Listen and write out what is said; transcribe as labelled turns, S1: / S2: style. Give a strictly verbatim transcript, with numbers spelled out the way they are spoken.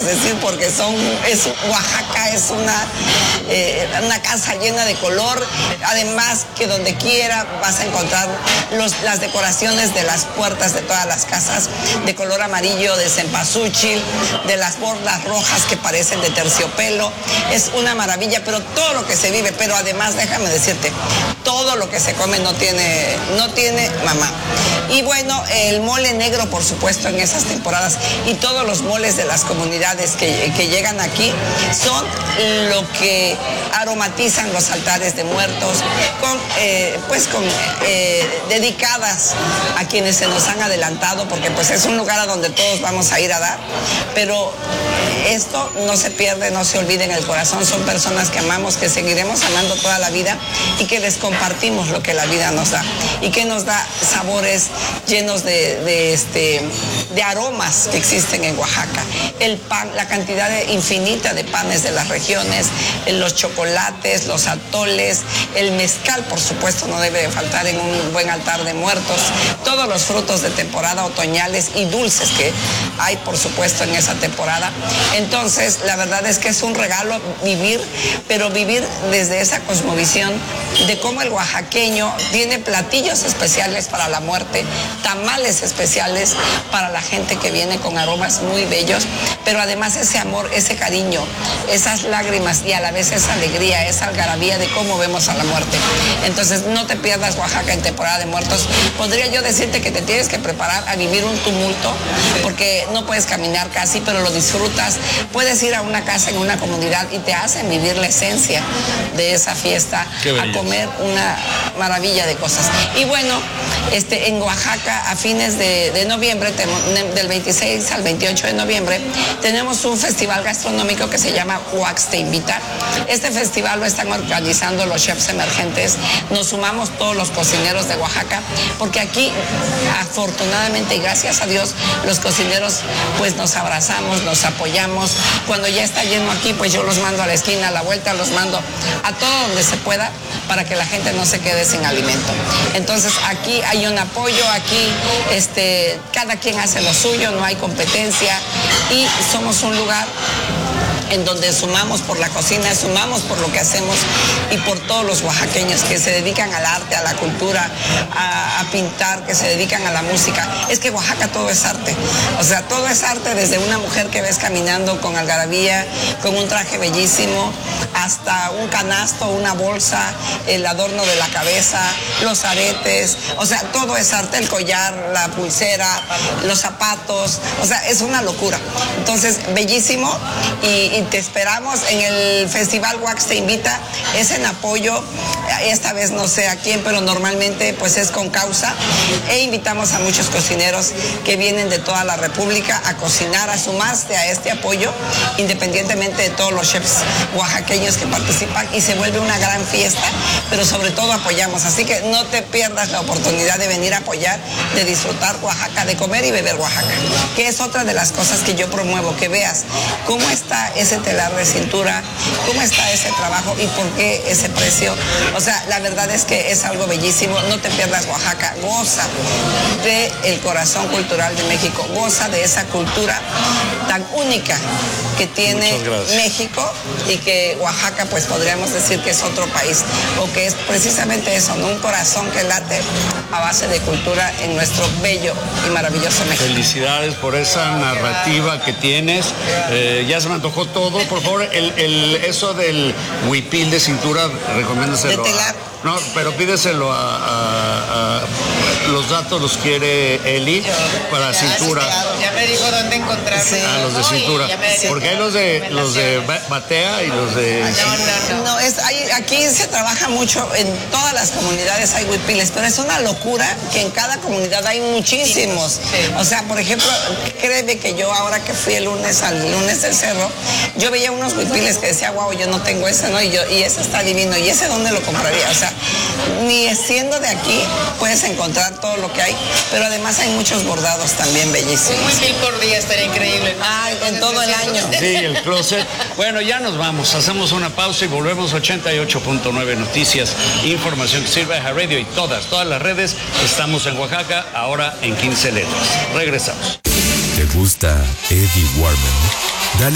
S1: decir, porque son, es, Oaxaca es una, eh, una casa llena de color. Además que donde quiera vas a encontrar los, las decoraciones de las puertas de todas las casas de color amarillo, de cempasúchil, de las bordas rojas que parecen de terciopelo. Es una maravilla, pero todo lo que se vive, pero además déjame decirte, todo lo que se come no tiene, no tiene mamá. Y bueno, el mole negro, por supuesto, en esas temporadas, y todos los moles de las comunidades que, que llegan aquí son lo que aromatizan los altares de muertos, con, eh, pues con eh, dedicadas a quienes se nos han adelantado, porque pues es un lugar a donde todos vamos a ir a dar, pero esto no se pierde, no se olvide en el corazón. Son personas que amamos, que seguiremos amando toda la vida y que les compartimos lo que la vida nos da y que nos da sabores llenos de, de, este, de aromas que existen en Oaxaca. El pan, la cantidad de, infinita de panes de las regiones, los chocolates, los atoles, el mezcal, por supuesto, no debe de faltar en un buen altar de muertos, todos los frutos de temporada otoñales y dulces que hay, por supuesto, en esa temporada. Entonces, la verdad es que es un regalo vivir, pero vivir desde esa cosmovisión de cómo el oaxaqueño tiene platillos especiales para la muerte, tamales especiales para la gente que viene con aromas muy bellos, pero además ese amor, ese cariño, esas lágrimas y a la vez esa alegría, esa algarabía de cómo vemos a la muerte. Entonces, no te pierdas Oaxaca en temporada de muertos. Podría yo decirte que te tienes que preparar a vivir un tumulto, porque no puedes caminar casi, pero lo disfrutas. Puedes ir a una casa en una comunidad y te hacen vivir la esencia de esa fiesta, a comer una maravilla de cosas. Y bueno, este, en Oaxaca, a fines de, de noviembre, del veintiséis al veintiocho de noviembre, tenemos un festival gastronómico que se llama Wax Te Invita. Este festival lo están organizando los chefs emergentes. Nos sumamos todos los cocineros de Oaxaca, porque aquí, afortunadamente y gracias a Dios, los cocineros pues nos abrazamos, nos apoyamos. Cuando ya está lleno aquí, pues yo los mando a la esquina, a la vuelta, los mando a todo donde se pueda para que la gente no se quede sin alimento. Entonces, aquí hay un apoyo, aquí este, cada quien hace lo suyo, no hay competencia y somos un lugar en donde sumamos por la cocina, sumamos por lo que hacemos y por todos los oaxaqueños que se dedican al arte, a la cultura, a, a pintar, que se dedican a la música. Es que Oaxaca todo es arte, o sea, todo es arte, desde una mujer que ves caminando con algarabía, con un traje bellísimo, hasta un canasto, una bolsa, el adorno de la cabeza, los aretes, o sea, todo es arte, el collar, la pulsera, los zapatos, o sea, es una locura. Entonces, bellísimo y y te esperamos en el Festival Wax Te Invita. Es en apoyo, esta vez no sé a quién, pero normalmente pues es con causa, e invitamos a muchos cocineros que vienen de toda la República a cocinar, a sumarse a este apoyo, independientemente de todos los chefs oaxaqueños que participan, y se vuelve una gran fiesta, pero sobre todo apoyamos, así que no te pierdas la oportunidad de venir a apoyar, de disfrutar Oaxaca, de comer y beber Oaxaca, que es otra de las cosas que yo promuevo, que veas cómo está ese telar de cintura, cómo está ese trabajo y por qué ese precio. O sea, la verdad es que es algo bellísimo. No te pierdas Oaxaca, goza del corazón cultural de México, goza de esa cultura tan única que tiene México, y que Oaxaca pues podríamos decir que es otro país, o que es precisamente eso, ¿no? Un corazón que late a base de cultura en nuestro bello y maravilloso México.
S2: Felicidades por esa narrativa que tienes. Eh, ya se me antojó todo. Por favor, el, el, eso del huipil de cintura, recomiéndaselo.
S1: De telar.
S2: A, no, pero pídeselo a, a, a los datos, los quiere Eli para cintura.
S3: Ya me dijo dónde encontrarlos.
S2: Sí. A los de cintura. Porque hay los de los de batea y los de.
S3: No, no, no.
S1: No, es, hay, aquí se trabaja mucho, en todas las comunidades hay huipiles, pero es una locura que en cada comunidad hay muchísimos. Sí. O sea, por ejemplo, créeme que yo ahora que fui el lunes al lunes del cerro, yo veía unos huipiles que decía, wow, yo no tengo ese, ¿no? Y yo, y ese está divino, y ese dónde lo compraría. O sea, ni siendo de aquí puedes encontrar todo lo que hay, pero además hay muchos bordados también bellísimos.
S3: Un huipil por día estaría increíble, ¿no?
S1: Ah, en todo el año.
S2: Sí, el closet. Bueno, ya nos vamos, hacemos una pausa y volvemos a ochenta y ocho punto nueve Noticias, información que sirve a Radio y todas, todas las redes. Estamos en Oaxaca, ahora en quince letras. Regresamos.
S4: ¿Te gusta Eddie Warman?